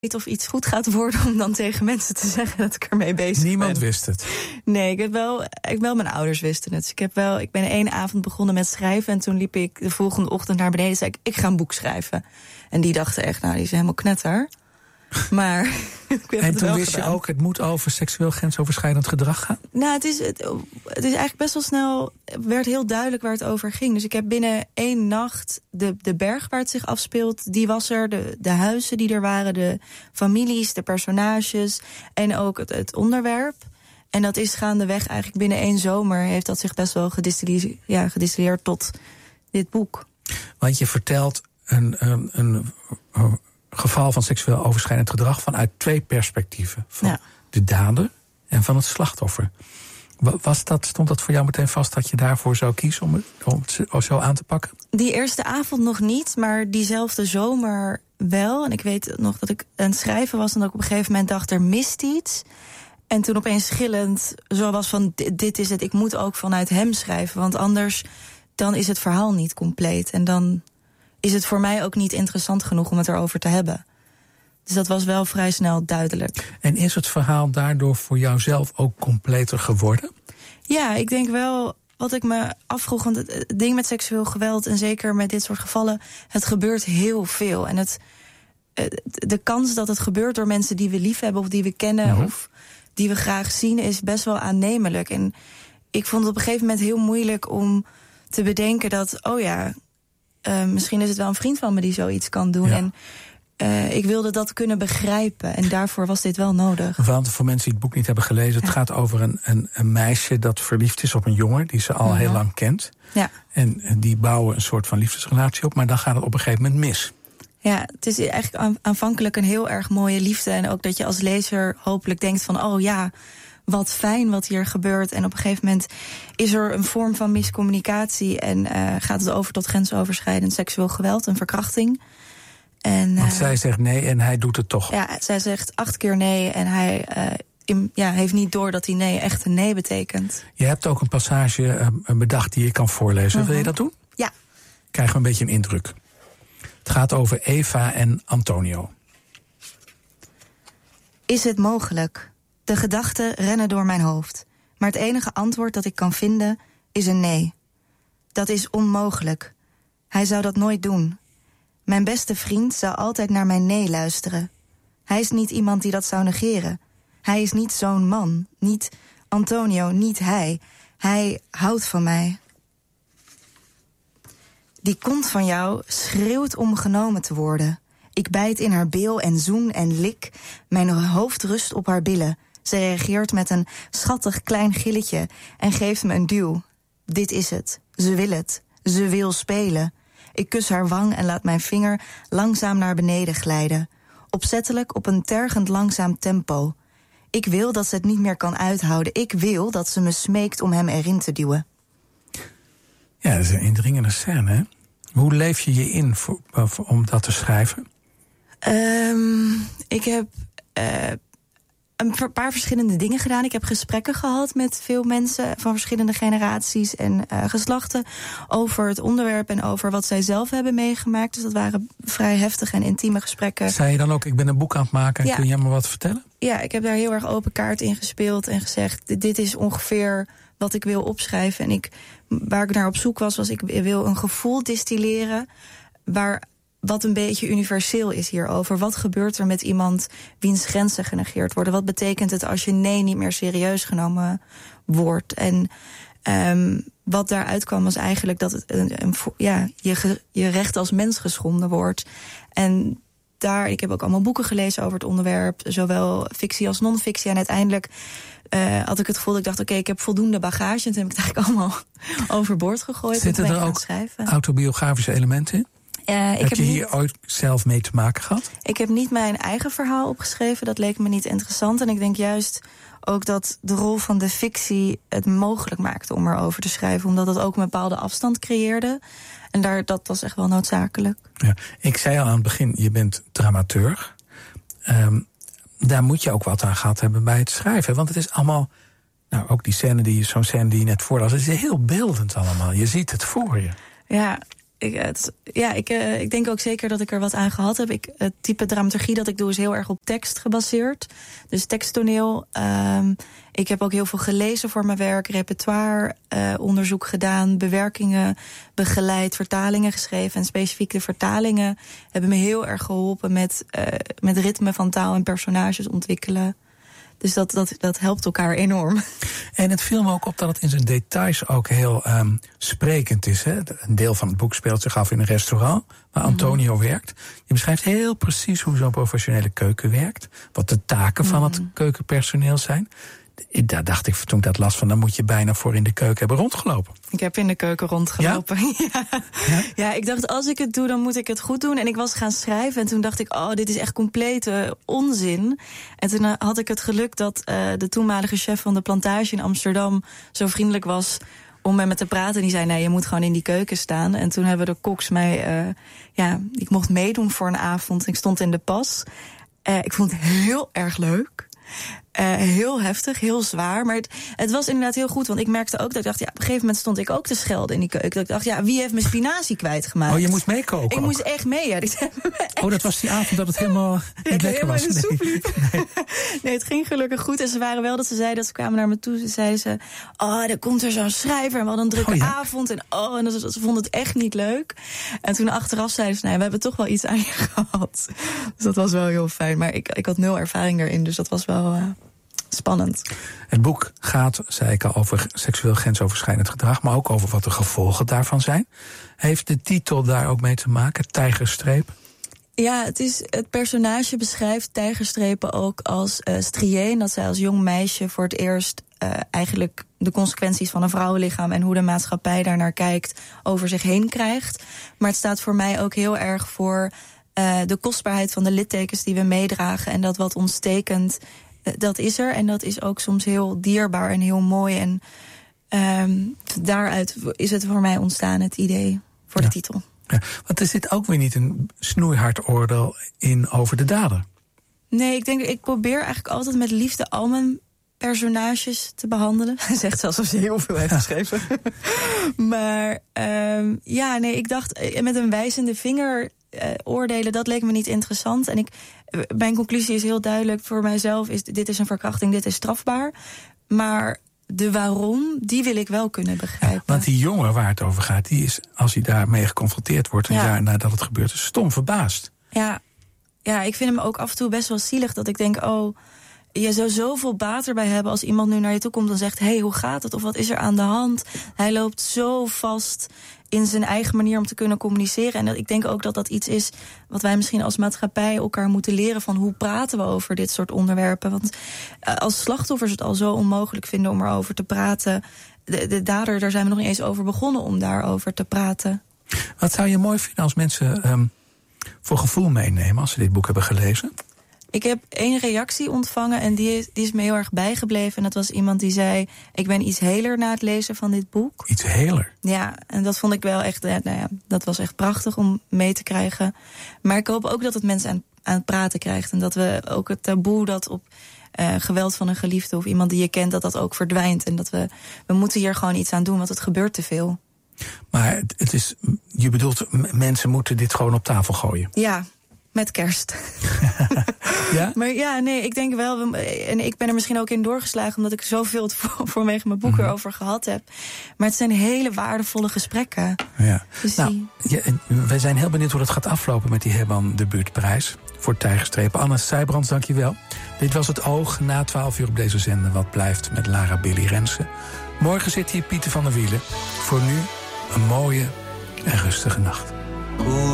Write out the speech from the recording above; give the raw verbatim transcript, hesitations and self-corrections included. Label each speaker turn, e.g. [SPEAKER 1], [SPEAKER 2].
[SPEAKER 1] weet of iets goed gaat worden om dan tegen mensen te zeggen dat ik ermee bezig
[SPEAKER 2] Niemand
[SPEAKER 1] ben.
[SPEAKER 2] wist het.
[SPEAKER 1] Nee, ik heb wel, ik wel mijn ouders wisten het. Dus ik heb wel, ik ben één avond begonnen met schrijven en toen liep ik de volgende ochtend naar beneden en zei ik, ik ga een boek schrijven. En die dachten echt, nou, die is helemaal knetter. Maar ik heb
[SPEAKER 2] en
[SPEAKER 1] het
[SPEAKER 2] toen
[SPEAKER 1] wel
[SPEAKER 2] wist
[SPEAKER 1] gedaan.
[SPEAKER 2] je ook, het moet over seksueel grensoverschrijdend gedrag gaan?
[SPEAKER 1] Nou, het is, het, het is eigenlijk best wel snel, werd heel duidelijk waar het over ging. Dus ik heb binnen één nacht de, de berg waar het zich afspeelt, die was er. De, de huizen die er waren, de families, de personages en ook het, het onderwerp. En dat is gaandeweg eigenlijk binnen één zomer heeft dat zich best wel gedistilleerd, ja, gedistilleerd tot dit boek.
[SPEAKER 2] Want je vertelt een, een, een, een geval van seksueel overschrijdend gedrag vanuit twee perspectieven. Van
[SPEAKER 1] Ja.
[SPEAKER 2] de dader en van het slachtoffer. Was dat, stond dat voor jou meteen vast dat je daarvoor zou kiezen om het, om het zo aan te pakken?
[SPEAKER 1] Die eerste avond nog niet, maar diezelfde zomer wel. En ik weet nog dat ik aan het schrijven was en dat ik op een gegeven moment dacht, er mist iets. En toen opeens schillend zo was van, dit, dit is het, ik moet ook vanuit hem schrijven. Want anders, dan is het verhaal niet compleet. En dan is het voor mij ook niet interessant genoeg om het erover te hebben. Dus dat was wel vrij snel duidelijk.
[SPEAKER 2] En is het verhaal daardoor voor jouzelf ook completer geworden?
[SPEAKER 1] Ja, ik denk wel, wat ik me afvroeg, want het, het ding met seksueel geweld en zeker met dit soort gevallen, het gebeurt heel veel. En het, de kans dat het gebeurt door mensen die we lief hebben of die we kennen, mm-hmm. of die we graag zien, is best wel aannemelijk. En ik vond het op een gegeven moment heel moeilijk om te bedenken dat, oh ja, uh, misschien is het wel een vriend van me die zoiets kan doen. Ja. En uh, ik wilde dat kunnen begrijpen. En daarvoor was dit wel nodig.
[SPEAKER 2] Want voor mensen die het boek niet hebben gelezen, het ja. gaat over een, een, een meisje dat verliefd is op een jongen die ze al ja. heel lang kent.
[SPEAKER 1] Ja.
[SPEAKER 2] En, en die bouwen een soort van liefdesrelatie op, maar dan gaat het op een gegeven moment mis.
[SPEAKER 1] Ja, het is eigenlijk aanvankelijk een heel erg mooie liefde. En ook dat je als lezer hopelijk denkt van, oh ja, wat fijn wat hier gebeurt. En op een gegeven moment is er een vorm van miscommunicatie en uh, gaat het over tot grensoverschrijdend seksueel geweld en verkrachting. En,
[SPEAKER 2] Want
[SPEAKER 1] uh, zij
[SPEAKER 2] zegt nee en hij doet het toch.
[SPEAKER 1] Ja, zij zegt acht keer nee en hij uh, in, ja, heeft niet door dat die nee echt een nee betekent.
[SPEAKER 2] Je hebt ook een passage uh, bedacht die je kan voorlezen. Uh-huh. Wil je dat doen?
[SPEAKER 1] Ja.
[SPEAKER 2] Krijgen we een beetje een indruk. Het gaat over Eva en Antonio.
[SPEAKER 1] Is het mogelijk? De gedachten rennen door mijn hoofd. Maar het enige antwoord dat ik kan vinden is een nee. Dat is onmogelijk. Hij zou dat nooit doen. Mijn beste vriend zou altijd naar mijn nee luisteren. Hij is niet iemand die dat zou negeren. Hij is niet zo'n man. Niet Antonio, niet hij. Hij houdt van mij. Die kont van jou schreeuwt om genomen te worden. Ik bijt in haar bil en zoen en lik. Mijn hoofd rust op haar billen. Ze reageert met een schattig klein gilletje en geeft me een duw. Dit is het. Ze wil het. Ze wil spelen. Ik kus haar wang en laat mijn vinger langzaam naar beneden glijden. Opzettelijk op een tergend langzaam tempo. Ik wil dat ze het niet meer kan uithouden. Ik wil dat ze me smeekt om hem erin te duwen.
[SPEAKER 2] Ja, dat is een indringende scène, hè? Hoe leef je je in voor, voor, om dat te schrijven?
[SPEAKER 1] Um, ik heb uh, een paar verschillende dingen gedaan. Ik heb gesprekken gehad met veel mensen van verschillende generaties en uh, geslachten over het onderwerp en over wat zij zelf hebben meegemaakt. Dus dat waren vrij heftige en intieme gesprekken.
[SPEAKER 2] Zei je dan ook, ik ben een boek aan het maken,
[SPEAKER 1] ja.
[SPEAKER 2] kun jij me wat vertellen?
[SPEAKER 1] Ja, ik heb daar heel erg open kaart in gespeeld en gezegd, dit is ongeveer wat ik wil opschrijven. En ik, waar ik naar op zoek was, was ik wil een gevoel distilleren waar wat een beetje universeel is hierover. Wat gebeurt er met iemand wiens grenzen genegeerd worden? Wat betekent het als je nee niet meer serieus genomen wordt? En um, wat daaruit kwam was eigenlijk dat het een, een, ja, je, je recht als mens geschonden wordt. En daar, ik heb ook allemaal boeken gelezen over het onderwerp, zowel fictie als non-fictie. En uiteindelijk uh, had ik het gevoel dat ik dacht, oké, okay, ik heb voldoende bagage. En toen heb ik het eigenlijk allemaal overboord gegooid.
[SPEAKER 2] Zitten er ook
[SPEAKER 1] schrijven.
[SPEAKER 2] autobiografische elementen in?
[SPEAKER 1] Uh, ik
[SPEAKER 2] heb
[SPEAKER 1] heb
[SPEAKER 2] je
[SPEAKER 1] niet,
[SPEAKER 2] hier ooit zelf mee te maken gehad?
[SPEAKER 1] Ik heb niet mijn eigen verhaal opgeschreven. Dat leek me niet interessant. En ik denk juist ook dat de rol van de fictie het mogelijk maakte om erover te schrijven. Omdat het ook een bepaalde afstand creëerde. En daar, dat was echt wel noodzakelijk.
[SPEAKER 2] Ja, ik zei al aan het begin, je bent dramaturg. Um, daar moet je ook wat aan gehad hebben bij het schrijven. Want het is allemaal, nou ook die scène die, zo'n scène die je net voorlas, het is heel beeldend allemaal. Je ziet het voor je.
[SPEAKER 1] Ja, ik, het, ja, ik, uh, ik denk ook zeker dat ik er wat aan gehad heb. Ik, het type dramaturgie dat ik doe is heel erg op tekst gebaseerd. Dus teksttoneel. Um, ik heb ook heel veel gelezen voor mijn werk. Repertoire, uh, onderzoek gedaan. Bewerkingen begeleid. Vertalingen geschreven. En specifiek de vertalingen hebben me heel erg geholpen met, uh, met ritme van taal en personages ontwikkelen. Dus dat, dat, dat helpt elkaar enorm.
[SPEAKER 2] En het viel me ook op dat het in zijn details ook heel um, sprekend is. Hè? Een deel van het boek speelt zich af in een restaurant waar Antonio mm-hmm. werkt. Je beschrijft heel precies hoe zo'n professionele keuken werkt. Wat de taken mm-hmm. van het keukenpersoneel zijn. Daar dacht ik, toen ik dat las, van dan moet je bijna voor in de keuken hebben rondgelopen.
[SPEAKER 1] Ik heb in de keuken rondgelopen. Ja? Ja. Ja? Ja, ik dacht, als ik het doe, dan moet ik het goed doen. En ik was gaan schrijven en toen dacht ik, oh, dit is echt complete onzin. En toen uh, had ik het geluk dat uh, de toenmalige chef van de plantage in Amsterdam zo vriendelijk was om met me te praten. En die zei, nee, je moet gewoon in die keuken staan. En toen hebben de koks mij, uh, ja, ik mocht meedoen voor een avond. Ik stond in de pas. Uh, ik vond het heel erg leuk. Uh, heel heftig, heel zwaar. Maar het, het was inderdaad heel goed. Want ik merkte ook dat ik dacht, ja, op een gegeven moment stond ik ook te schelden in die keuken. Dat ik dacht, ja, wie heeft mijn spinazie kwijtgemaakt?
[SPEAKER 2] Oh, je moest meekoken?
[SPEAKER 1] Ik
[SPEAKER 2] ook.
[SPEAKER 1] moest echt mee, ja.
[SPEAKER 2] Oh, dat was die avond dat het helemaal niet
[SPEAKER 1] ja,
[SPEAKER 2] lekker was.
[SPEAKER 1] Nee. Nee. nee, het ging gelukkig goed. En ze waren wel dat ze zeiden, dat ze kwamen naar me toe. Ze zeiden ze, oh, er komt er zo'n schrijver. En we hadden een drukke oh, ja? avond. En oh, en ze vonden het echt niet leuk. En toen achteraf zeiden ze, nee, we hebben toch wel iets aan je gehad. Dus dat was wel heel fijn. Maar ik, ik had nul ervaring daarin, dus dat was wel Uh, spannend.
[SPEAKER 2] Het boek gaat, zei ik al, over seksueel grensoverschrijdend gedrag, maar ook over wat de gevolgen daarvan zijn. Heeft de titel daar ook mee te maken, Tijgerstreep?
[SPEAKER 1] Ja, het, is, het personage beschrijft tijgerstrepen ook als uh, strié. Dat zij als jong meisje voor het eerst uh, eigenlijk de consequenties van een vrouwenlichaam en hoe de maatschappij daarnaar kijkt over zich heen krijgt. Maar het staat voor mij ook heel erg voor uh, de kostbaarheid van de littekens die we meedragen. En dat wat ons tekent, dat is er. En dat is ook soms heel dierbaar en heel mooi. En um, daaruit is het voor mij ontstaan, het idee voor
[SPEAKER 2] ja.
[SPEAKER 1] de titel.
[SPEAKER 2] Ja, want er zit ook weer niet een snoeihard oordeel in over de dader.
[SPEAKER 1] Nee, ik denk, ik probeer eigenlijk altijd met liefde al mijn personages te behandelen. Hij zegt zelfs alsof ze heel veel heeft geschreven. maar um, ja, nee, ik dacht met een wijzende vinger uh, oordelen, dat leek me niet interessant. En ik, mijn conclusie is heel duidelijk voor mijzelf, is dit is een verkrachting, dit is strafbaar. Maar de waarom, die wil ik wel kunnen begrijpen.
[SPEAKER 2] Ja, want die jongen waar het over gaat, die is, als hij daarmee geconfronteerd wordt een ja. jaar nadat het gebeurt, is stom verbaasd.
[SPEAKER 1] Ja. ja, ik vind hem ook af en toe best wel zielig dat ik denk, oh, je zou zoveel baat erbij hebben als iemand nu naar je toe komt en zegt, hé, hey, hoe gaat het? Of wat is er aan de hand? Hij loopt zo vast in zijn eigen manier om te kunnen communiceren. En dat, ik denk ook dat dat iets is wat wij misschien als maatschappij elkaar moeten leren van hoe praten we over dit soort onderwerpen. Want uh, als slachtoffers het al zo onmogelijk vinden om erover te praten. De, de dader, daar zijn we nog niet eens over begonnen om daarover te praten.
[SPEAKER 2] Wat zou je mooi vinden als mensen um, voor gevoel meenemen als ze dit boek hebben gelezen?
[SPEAKER 1] Ik heb één reactie ontvangen en die is, die is me heel erg bijgebleven. En dat was iemand die zei, ik ben iets heler na het lezen van dit boek.
[SPEAKER 2] Iets heler?
[SPEAKER 1] Ja, en dat vond ik wel echt, nou ja, dat was echt prachtig om mee te krijgen. Maar ik hoop ook dat het mensen aan, aan het praten krijgt. En dat we ook het taboe dat op uh, geweld van een geliefde of iemand die je kent, dat dat ook verdwijnt. En dat we, we moeten hier gewoon iets aan doen, want het gebeurt te veel.
[SPEAKER 2] Maar het is, je bedoelt, mensen moeten dit gewoon op tafel gooien?
[SPEAKER 1] Ja. Met kerst.
[SPEAKER 2] Ja?
[SPEAKER 1] Maar ja, nee, ik denk wel, en ik ben er misschien ook in doorgeslagen omdat ik zoveel voor, voorwege mijn boek mm-hmm. erover gehad heb. Maar het zijn hele waardevolle gesprekken.
[SPEAKER 2] Ja.
[SPEAKER 1] Dus
[SPEAKER 2] nou,
[SPEAKER 1] die...
[SPEAKER 2] ja, wij zijn heel benieuwd hoe dat gaat aflopen met die Herman de Buurtprijs voor Tijgerstrepen. Anne Sijbrands, dank je wel. Dit was Het Oog, na twaalf uur op deze zender. Wat blijft met Lara Billy Rensen. Morgen zit hier Pieter van der Wielen. Voor nu een mooie en rustige nacht.